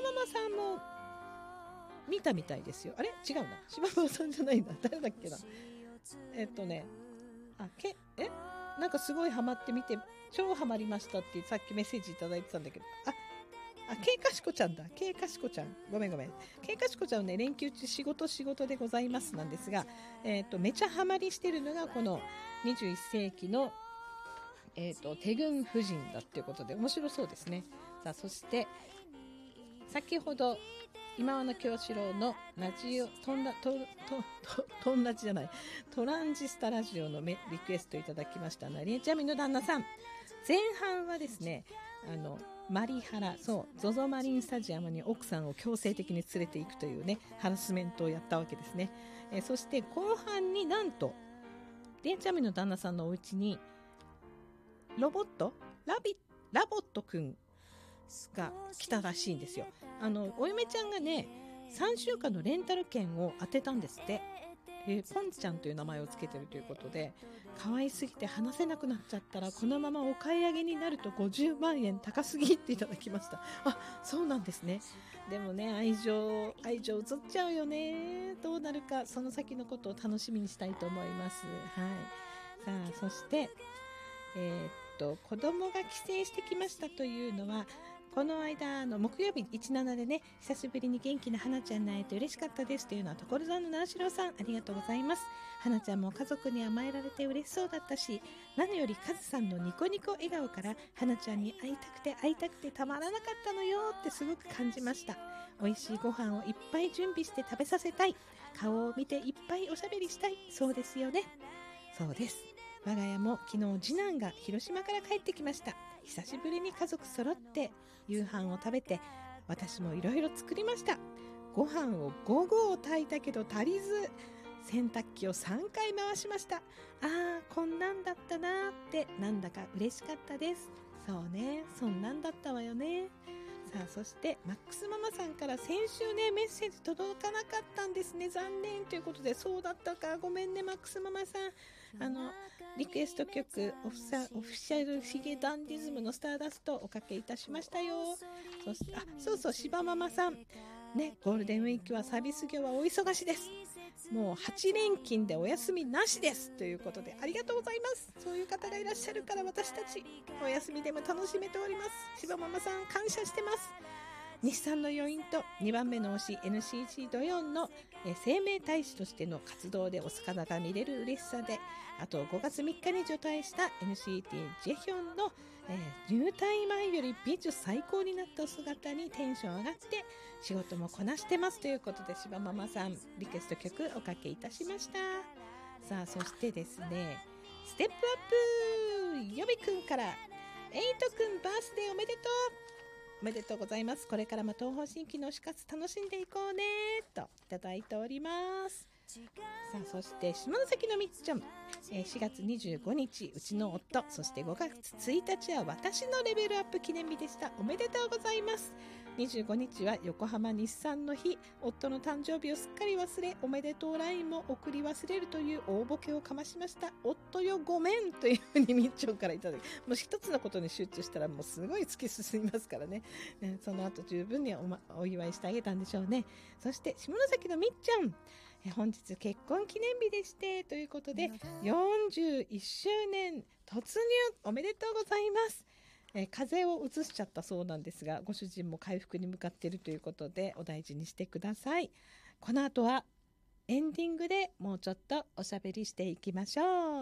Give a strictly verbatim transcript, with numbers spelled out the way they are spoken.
ママさんも見たみたいですよ。あれ違うな、柴ママさんじゃないな、誰だっけな、えっとねあけえなんかすごいハマってみて超ハマりましたってさっきメッセージいただいてたんだけど、ああ、けいかしこちゃんだ。けいかしこちゃん。ごめんごめん。けいかしこちゃんね、連休中仕事仕事でございますなんですが、えっと、めちゃハマりしてるのがこのにじゅういっ世紀の、えっと、テグン夫人だっていうことで面白そうですね。さあ、そして、先ほど、今和の京志郎のラジオ、トンラ、ト、ト、ト、トンラジじゃない、トランジスタラジオのリクエストいただきましたなりえちゃみの旦那さん。前半はですね、あの、マリハラ、そう、ゾゾマリンスタジアムに奥さんを強制的に連れていくというね、ハラスメントをやったわけですね。えー、そして後半になんと、レンチャミの旦那さんのお家に、ロボットラビラボットくんが来たらしいんですよ。あの、お嫁ちゃんがね、さんしゅうかんのレンタル券を当てたんですって。えー、ポンちゃんという名前をつけてるということで、可愛すぎて話せなくなっちゃったらこのままお買い上げになるとごじゅうまんえん高すぎっていただきました。あ、そうなんですね。でもね、愛情愛情映っちゃうよね。どうなるかその先のことを楽しみにしたいと思います。はい。さあ、そしてえー、っと子供が帰省してきましたというのは、この間の木曜日じゅうしちでね、久しぶりに元気な花ちゃんに会えて嬉しかったですというのは所沢の直城さん、ありがとうございます。花ちゃんも家族に甘えられて嬉しそうだったし、何よりカズさんのニコニコ笑顔から花ちゃんに会いたくて会いたくてたまらなかったのよってすごく感じました。美味しいご飯をいっぱい準備して食べさせたい、顔を見ていっぱいおしゃべりしたい、そうですよね。そうです。我が家も昨日次男が広島から帰ってきました。久しぶりに家族揃って夕飯を食べて、私もいろいろ作りました。ご飯をご合炊いたけど足りず、洗濯機をさんかい回しました。ああ、こんなんだったなってなんだか嬉しかったです。そうね、そんなんだったわよね。さあ、そしてマックスママさんから先週ねメッセージ届かなかったんですね、残念ということで、そうだったか、ごめんねマックスママさん。あのリクエスト曲オフサオフィシャルヒゲダンディズムのスターダストおかけいたしましたよ。そして、あ、そうそう、柴ママさんね、ゴールデンウィークはサービス業はお忙しです。もうはち連勤でお休みなしですということで、ありがとうございます。そういう方がいらっしゃるから私たちお休みでも楽しめております。柴ママさん感謝してます。日産の余韻とにばんめの推し エヌシーシー ドヨンの生命大使としての活動でお姿が見れる嬉しさで、あとごがつみっかに除隊した エヌシーティー ジェヒョンの、えー、入隊前より美女最高になったお姿にテンション上がって仕事もこなしてますということで、柴ママさんリクエスト曲おかけいたしました。さあ、そしてですね、ステップアップ予備くんからエイトくんバースデーおめでとう、おめでとうございます。これからも東方神起の推し活楽しんでいこうねといただいております。さあ、そして下関のみっちゃん、えー、しがつにじゅうごにちうちの夫、そしてごがつついたちは私のレベルアップ記念日でした。おめでとうございます。にじゅうごにちは横浜日産の日、夫の誕生日をすっかり忘れ、おめでとうラインも送り忘れるという大ボケをかましました。夫よごめんというふうにみっちょんからいただき、もう一つのことに集中したらもうすごい突き進みますからね。ね、その後十分に お,、ま、お祝いしてあげたんでしょうね。そして下関のみっちゃん、え本日結婚記念日でしてということでよんじゅういっしゅうねん突入おめでとうございます。えー、風邪をうつしちゃったそうなんですが、ご主人も回復に向かっているということでお大事にしてください。この後はエンディングでもうちょっとおしゃべりしていきましょう。